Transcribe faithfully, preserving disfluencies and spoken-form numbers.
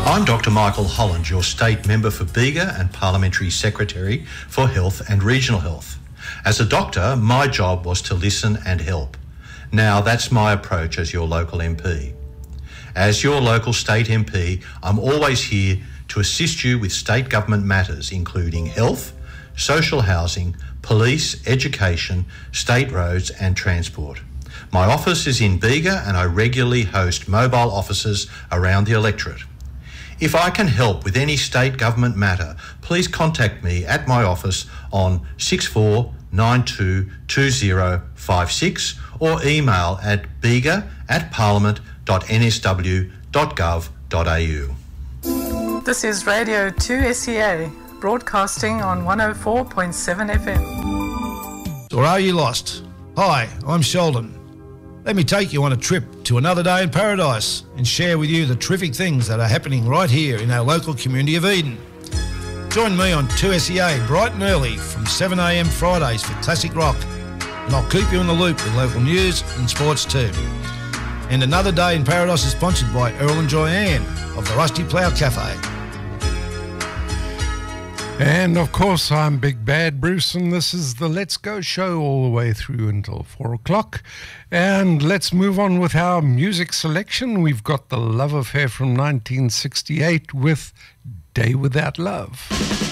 I'm Doctor Michael Holland, your State Member for Bega and Parliamentary Secretary for Health and Regional Health. As a doctor, my job was to listen and help. Now that's my approach as your local M P. As your local state M P, I'm always here to assist you with state government matters, including health, social housing, police, education, state roads and transport. My office is in Bega and I regularly host mobile offices around the electorate. If I can help with any state government matter, please contact me at my office on six four nine two two zero five six or email at bega at parliament dot n s w dot gov dot a u. This is Radio two S E A, broadcasting on one oh four point seven F M. Or are you lost? Hi, I'm Sheldon. Let me take you on a trip to another day in paradise and share with you the terrific things that are happening right here in our local community of Eden. Join me on two S E A bright and early from seven a m Fridays for classic rock, and I'll keep you in the loop with local news and sports too. And Another Day in Paradise is sponsored by Earl and Joyanne of the Rusty Plough Cafe. And of course, I'm Big Bad Bruce, and this is the Let's Go show all the way through until four o'clock. And let's move on with our music selection. We've got The Love Affair from nineteen sixty-eight with Day Without Love.